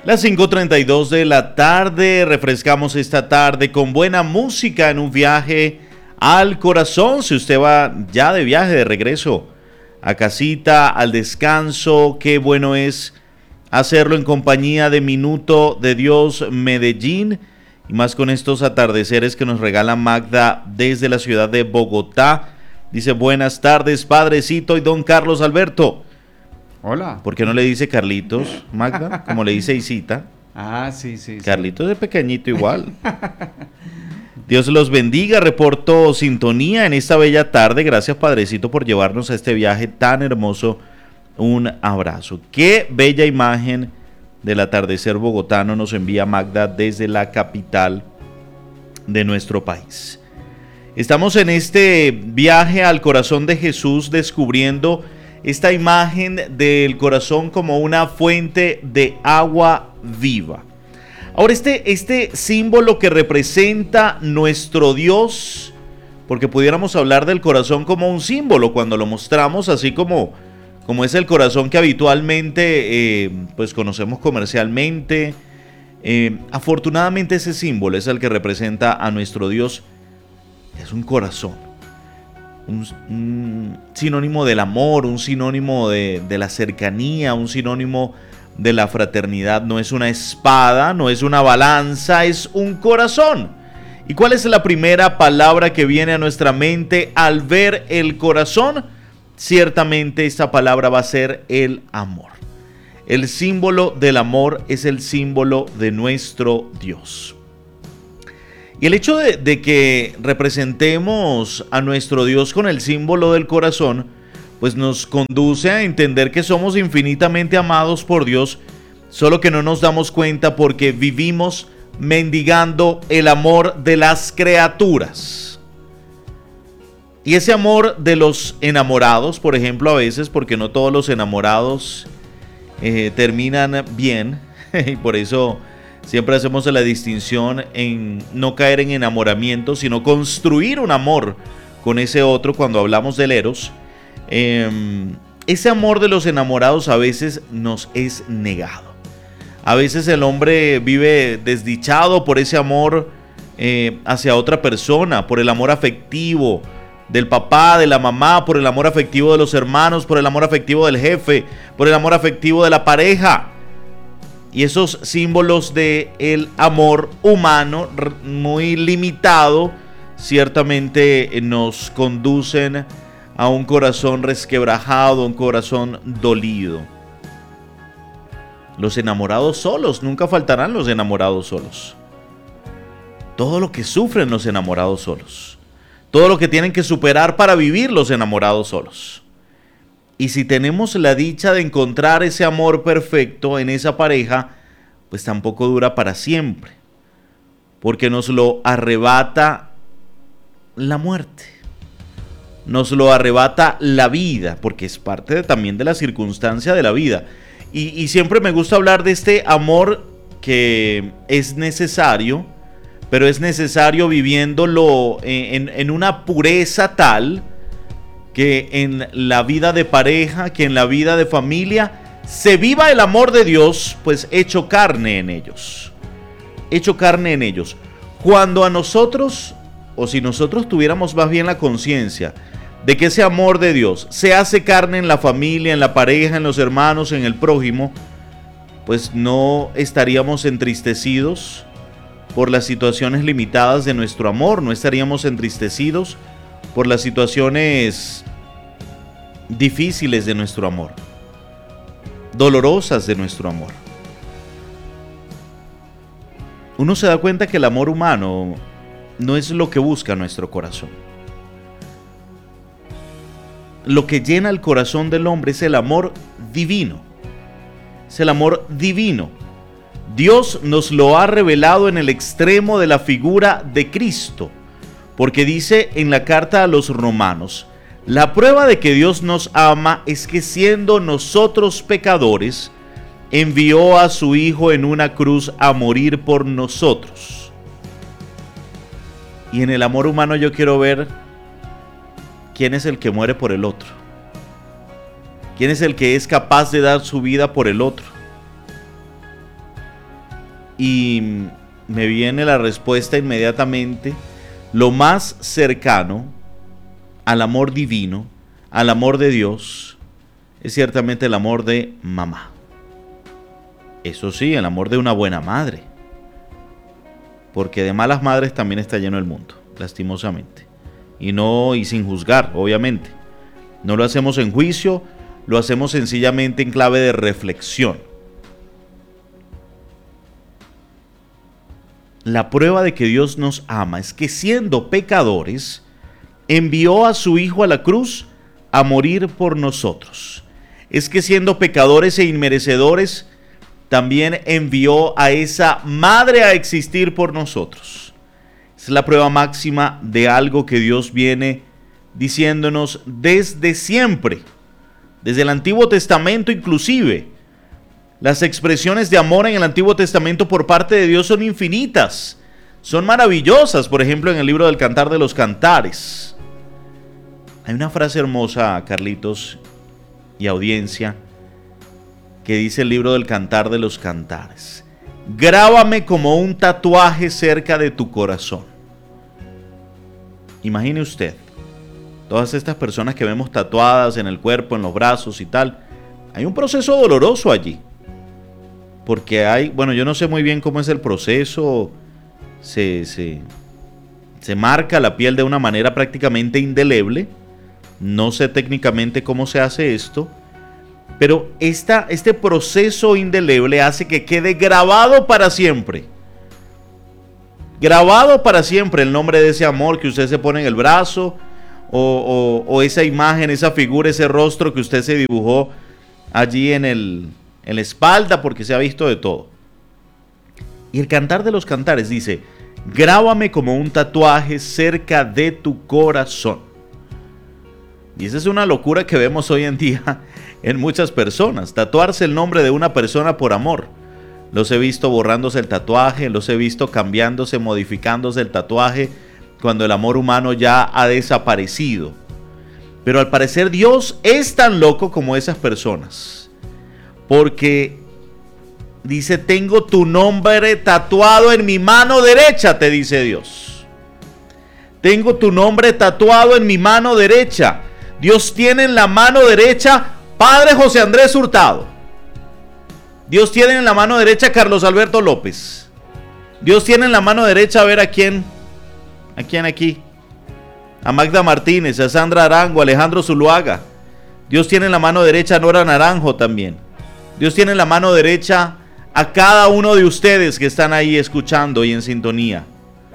Las 5:32 de la tarde, refrescamos esta tarde con buena música en un viaje al corazón. Si usted va ya de viaje, de regreso a casita, al descanso, qué bueno es hacerlo en compañía de Minuto de Dios Medellín, y más con estos atardeceres que nos regala Magda desde la ciudad de Bogotá. Dice: buenas tardes, Padrecito y don Carlos Alberto. Hola. ¿Por qué no le dice Carlitos, Magda? Como le dice Isita. Sí. Carlitos es pequeñito igual. Dios los bendiga, reporto sintonía en esta bella tarde. Gracias, Padrecito, por llevarnos a este viaje tan hermoso. Un abrazo. Qué bella imagen del atardecer bogotano nos envía Magda desde la capital de nuestro país. Estamos en este viaje al corazón de Jesús, descubriendo esta imagen del corazón como una fuente de agua viva. Ahora, este símbolo que representa nuestro Dios, porque pudiéramos hablar del corazón como un símbolo cuando lo mostramos, así como es el corazón que habitualmente pues conocemos comercialmente. Afortunadamente ese símbolo es el que representa a nuestro Dios. Es un corazón. Un sinónimo del amor, un sinónimo de la cercanía, un sinónimo de la fraternidad. No es una espada, no es una balanza, es un corazón. ¿Y cuál es la primera palabra que viene a nuestra mente al ver el corazón? Ciertamente esta palabra va a ser el amor. El símbolo del amor es el símbolo de nuestro Dios. Y el hecho de que representemos a nuestro Dios con el símbolo del corazón, pues nos conduce a entender que somos infinitamente amados por Dios, solo que no nos damos cuenta porque vivimos mendigando el amor de las criaturas. Y ese amor de los enamorados, por ejemplo, a veces, porque no todos los enamorados terminan bien, y por eso siempre hacemos la distinción en no caer en enamoramiento, sino construir un amor con ese otro cuando hablamos del eros. Ese amor de los enamorados a veces nos es negado. A veces el hombre vive desdichado por ese amor hacia otra persona, por el amor afectivo del papá, de la mamá, por el amor afectivo de los hermanos, por el amor afectivo del jefe, por el amor afectivo de la pareja. Y esos símbolos del amor humano muy limitado ciertamente nos conducen a un corazón resquebrajado, a un corazón dolido. Los enamorados solos, nunca faltarán los enamorados solos. Todo lo que sufren los enamorados solos. Todo lo que tienen que superar para vivir los enamorados solos. Y si tenemos la dicha de encontrar ese amor perfecto en esa pareja, pues tampoco dura para siempre, porque nos lo arrebata la muerte, nos lo arrebata la vida, porque es parte también de la circunstancia de la vida. Y siempre me gusta hablar de este amor que es necesario, pero es necesario viviéndolo en una pureza tal que en la vida de pareja, que en la vida de familia, se viva el amor de Dios, pues hecho carne en ellos. Hecho carne en ellos. Cuando a nosotros, o si nosotros tuviéramos más bien la conciencia de que ese amor de Dios se hace carne en la familia, en la pareja, en los hermanos, en el prójimo, pues no estaríamos entristecidos por las situaciones limitadas de nuestro amor, no estaríamos entristecidos por las situaciones difíciles de nuestro amor, dolorosas de nuestro amor. Uno se da cuenta que el amor humano no es lo que busca nuestro corazón. Lo que llena el corazón del hombre es el amor divino. Es el amor divino. Dios nos lo ha revelado en el extremo de la figura de Cristo, porque dice en la carta a los romanos: la prueba de que Dios nos ama es que, siendo nosotros pecadores, envió a su Hijo en una cruz a morir por nosotros. Y en el amor humano yo quiero ver quién es el que muere por el otro, quién es el que es capaz de dar su vida por el otro. y me viene la respuesta inmediatamente. Lo más cercano al amor divino, al amor de Dios, es ciertamente el amor de mamá. Eso sí, el amor de una buena madre. Porque de malas madres también está lleno el mundo, lastimosamente. Y sin juzgar, obviamente. No lo hacemos en juicio, lo hacemos sencillamente en clave de reflexión. La prueba de que Dios nos ama es que siendo pecadores, envió a su Hijo a la cruz a morir por nosotros. Es que siendo pecadores e inmerecedores, también envió a esa madre a existir por nosotros. Es la prueba máxima de algo que Dios viene diciéndonos desde siempre, desde el Antiguo Testamento inclusive. Las expresiones de amor en el Antiguo Testamento por parte de Dios son infinitas, son maravillosas. Por ejemplo, en el libro del Cantar de los Cantares. Hay una frase hermosa, Carlitos y audiencia, que dice el libro del Cantar de los Cantares: grábame como un tatuaje cerca de tu corazón. Imagine usted, todas estas personas que vemos tatuadas en el cuerpo, en los brazos y tal, hay un proceso doloroso allí. Porque yo no sé muy bien cómo es el proceso, se marca la piel de una manera prácticamente indeleble, no sé técnicamente cómo se hace esto, pero este proceso indeleble hace que quede grabado para siempre. Grabado para siempre el nombre de ese amor que usted se pone en el brazo, o esa imagen, esa figura, ese rostro que usted se dibujó allí en la espalda, porque se ha visto de todo. Y el Cantar de los Cantares dice: grábame como un tatuaje cerca de tu corazón. Y esa es una locura que vemos hoy en día en muchas personas, tatuarse el nombre de una persona por amor. Los he visto borrándose el tatuaje, los he visto cambiándose, modificándose el tatuaje, cuando el amor humano ya ha desaparecido. Pero al parecer Dios es tan loco como esas personas, porque dice: tengo tu nombre tatuado en mi mano derecha, te dice Dios. Tengo tu nombre tatuado en mi mano derecha. Dios tiene en la mano derecha Padre José Andrés Hurtado. Dios tiene en la mano derecha Carlos Alberto López. Dios tiene en la mano derecha, a ver a quién aquí. A Magda Martínez, a Sandra Arango, a Alejandro Zuluaga. Dios tiene en la mano derecha a Nora Naranjo también. Dios tiene en la mano derecha a cada uno de ustedes que están ahí escuchando y en sintonía.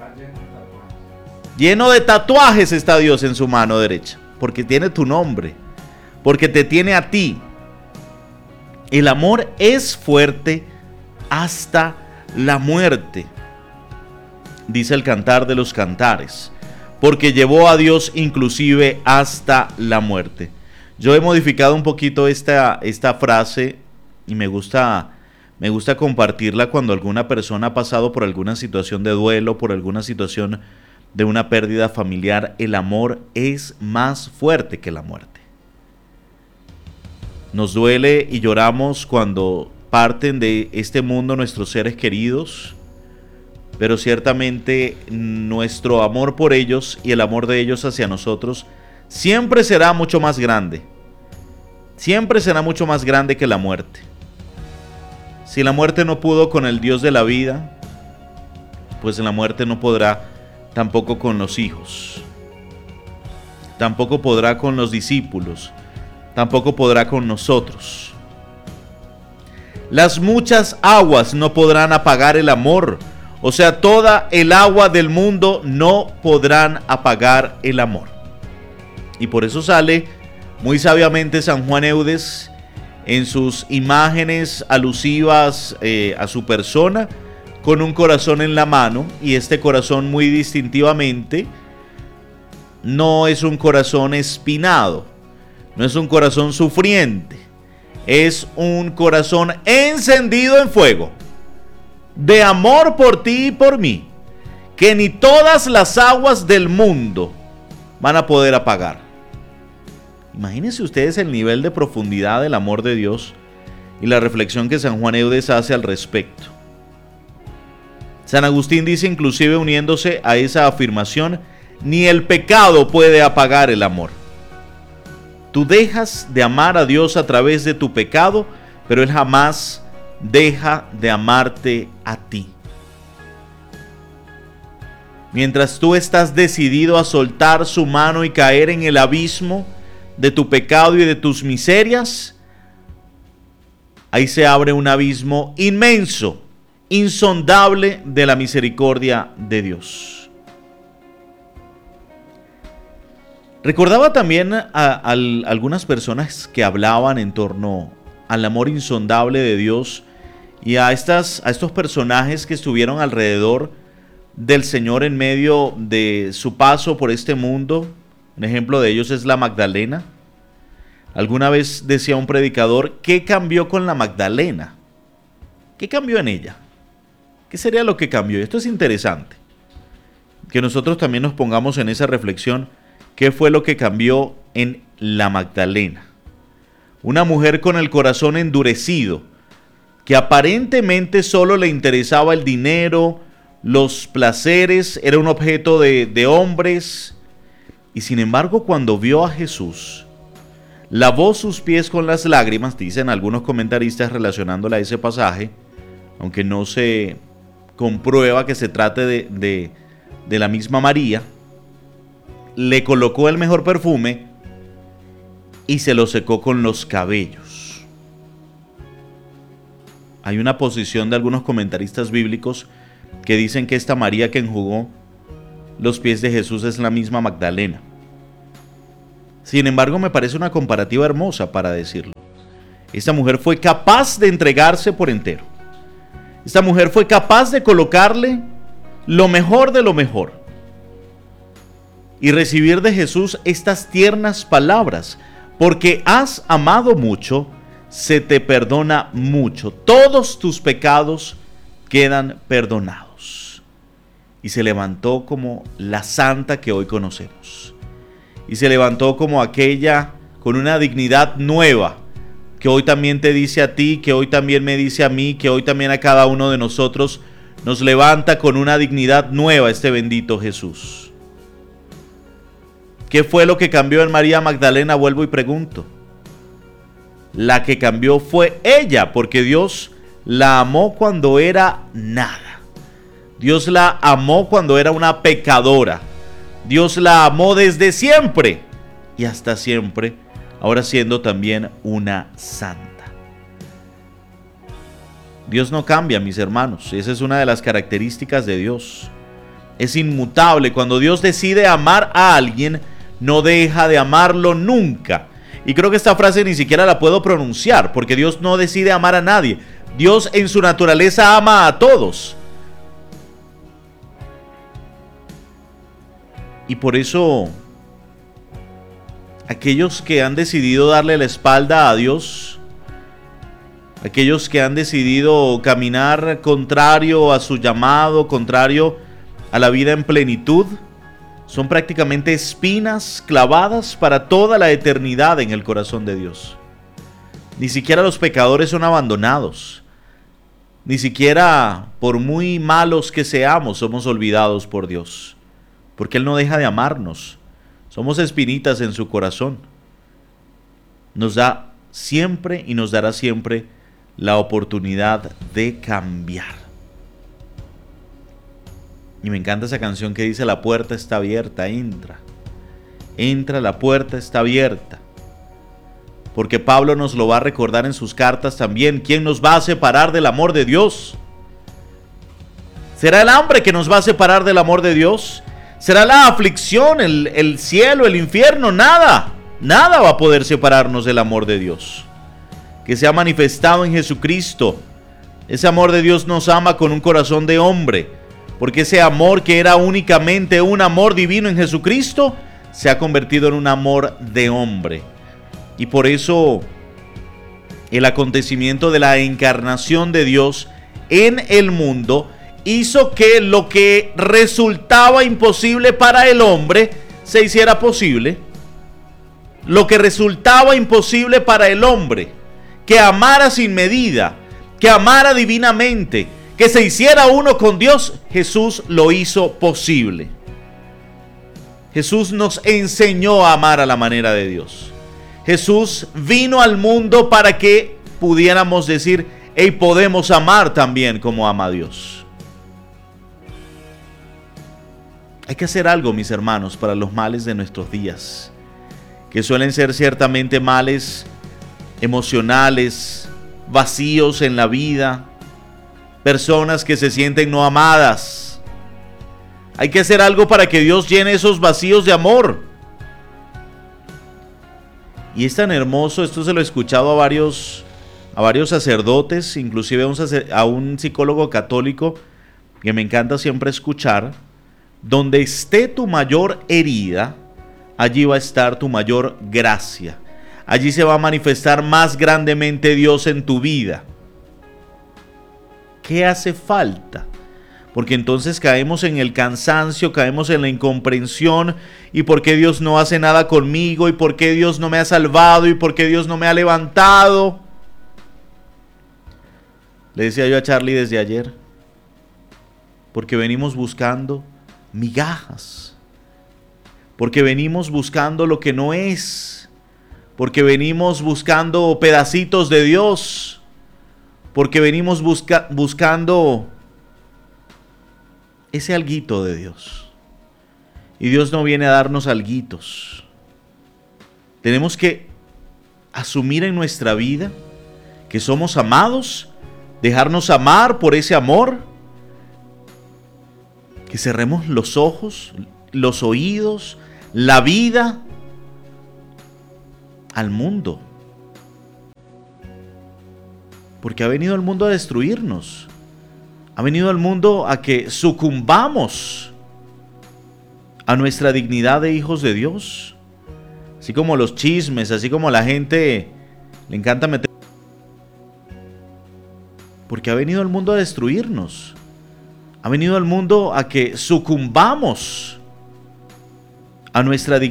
Lleno de tatuajes está Dios en su mano derecha, porque tiene tu nombre, porque te tiene a ti. El amor es fuerte hasta la muerte, dice el Cantar de los Cantares, porque llevó a Dios inclusive hasta la muerte. Yo he modificado un poquito esta frase y me gusta compartirla cuando alguna persona ha pasado por alguna situación de duelo, por alguna situación de una pérdida familiar. El amor es más fuerte que la muerte. Nos duele y lloramos cuando parten de este mundo nuestros seres queridos, pero ciertamente nuestro amor por ellos y el amor de ellos hacia nosotros siempre será mucho más grande. Siempre será mucho más grande que la muerte. Si la muerte no pudo con el Dios de la vida, pues la muerte no podrá tampoco con los hijos. Tampoco podrá con los discípulos. Tampoco podrá con nosotros. Las muchas aguas no podrán apagar el amor. O sea, toda el agua del mundo no podrán apagar el amor. Y por eso sale muy sabiamente San Juan Eudes en sus imágenes alusivas a su persona, con un corazón en la mano, y este corazón muy distintivamente no es un corazón espinado, no es un corazón sufriente, es un corazón encendido en fuego, de amor por ti y por mí, que ni todas las aguas del mundo van a poder apagar. Imagínense ustedes el nivel de profundidad del amor de Dios y la reflexión que San Juan Eudes hace al respecto. San Agustín dice, inclusive uniéndose a esa afirmación, ni el pecado puede apagar el amor. Tú dejas de amar a Dios a través de tu pecado, pero Él jamás deja de amarte a ti. Mientras tú estás decidido a soltar su mano y caer en el abismo de tu pecado y de tus miserias, ahí se abre un abismo inmenso, insondable de la misericordia de Dios. Recordaba también a algunas personas que hablaban en torno al amor insondable de Dios y a estos personajes que estuvieron alrededor del Señor en medio de su paso por este mundo. Un ejemplo de ellos es la Magdalena. Alguna vez decía un predicador, ¿qué cambió con la Magdalena? ¿Qué cambió en ella? ¿Qué sería lo que cambió? Esto es interesante, que nosotros también nos pongamos en esa reflexión. ¿Qué fue lo que cambió en la Magdalena? Una mujer con el corazón endurecido, que aparentemente solo le interesaba el dinero, los placeres, era un objeto de hombres, y sin embargo cuando vio a Jesús, lavó sus pies con las lágrimas, dicen algunos comentaristas relacionándola a ese pasaje, aunque no se comprueba que se trate de la misma María, le colocó el mejor perfume y se lo secó con los cabellos. Hay una posición de algunos comentaristas bíblicos que dicen que esta María que enjugó los pies de Jesús es la misma Magdalena. Sin embargo, me parece una comparativa hermosa para decirlo. Esta mujer fue capaz de entregarse por entero. Esta mujer fue capaz de colocarle lo mejor de lo mejor y recibir de Jesús estas tiernas palabras: porque has amado mucho, se te perdona mucho. Todos tus pecados quedan perdonados. Y se levantó como la santa que hoy conocemos. Y se levantó como aquella con una dignidad nueva, que hoy también te dice a ti, que hoy también me dice a mí, que hoy también a cada uno de nosotros nos levanta con una dignidad nueva este bendito Jesús. ¿Qué fue lo que cambió en María Magdalena? Vuelvo y pregunto. La que cambió fue ella, porque Dios la amó cuando era nada. Dios la amó cuando era una pecadora. Dios la amó desde siempre y hasta siempre, ahora siendo también una santa. Dios no cambia, mis hermanos. Esa es una de las características de Dios. Es inmutable. Cuando Dios decide amar a alguien, no deja de amarlo nunca. Y creo que esta frase ni siquiera la puedo pronunciar, porque Dios no decide amar a nadie. Dios en su naturaleza ama a todos. Y por eso, aquellos que han decidido darle la espalda a Dios, aquellos que han decidido caminar contrario a su llamado, contrario a la vida en plenitud, son prácticamente espinas clavadas para toda la eternidad en el corazón de Dios. Ni siquiera los pecadores son abandonados. Ni siquiera por muy malos que seamos somos olvidados por Dios. Porque Él no deja de amarnos. Somos espinitas en su corazón. Nos da siempre y nos dará siempre la oportunidad de cambiar. Y me encanta esa canción que dice: la puerta está abierta, entra. Entra, la puerta está abierta. Porque Pablo nos lo va a recordar en sus cartas también. ¿Quién nos va a separar del amor de Dios? ¿Será el hambre que nos va a separar del amor de Dios? ¿Será la aflicción, el cielo, el infierno? Nada va a poder separarnos del amor de Dios, que se ha manifestado en Jesucristo. Ese amor de Dios nos ama con un corazón de hombre, porque ese amor que era únicamente un amor divino en Jesucristo, se ha convertido en un amor de hombre. Y por eso el acontecimiento de la encarnación de Dios en el mundo hizo que lo que resultaba imposible para el hombre se hiciera posible. Lo que resultaba imposible para el hombre, que amara sin medida, que amara divinamente, que se hiciera uno con Dios, Jesús lo hizo posible. Jesús nos enseñó a amar a la manera de Dios. Jesús vino al mundo para que pudiéramos decir, hey, podemos amar también como ama Dios. Hay que hacer algo, mis hermanos, para los males de nuestros días, que suelen ser ciertamente males emocionales, vacíos en la vida, personas que se sienten no amadas. Hay que hacer algo para que Dios llene esos vacíos de amor. Y es tan hermoso, esto se lo he escuchado a varios sacerdotes, inclusive a un psicólogo católico que me encanta siempre escuchar. Donde esté tu mayor herida, allí va a estar tu mayor gracia. Allí se va a manifestar más grandemente Dios en tu vida. ¿Qué hace falta? Porque entonces caemos en el cansancio, caemos en la incomprensión. ¿Y por qué Dios no hace nada conmigo? ¿Y por qué Dios no me ha salvado? ¿Y por qué Dios no me ha levantado? Le decía yo a Charlie desde ayer, porque venimos buscando migajas, porque venimos buscando lo que no es, porque venimos buscando pedacitos de Dios, porque venimos buscando ese alguito de Dios. Y Dios no viene a darnos alguitos. Tenemos que asumir en nuestra vida que somos amados, dejarnos amar por ese amor, que cerremos los ojos, los oídos, la vida al mundo. Porque ha venido al mundo a destruirnos. Ha venido al mundo a que sucumbamos a nuestra dignidad de hijos de Dios. Así como los chismes, así como la gente le encanta meter. Porque ha venido al mundo a destruirnos. Ha venido al mundo a que sucumbamos a nuestra dignidad.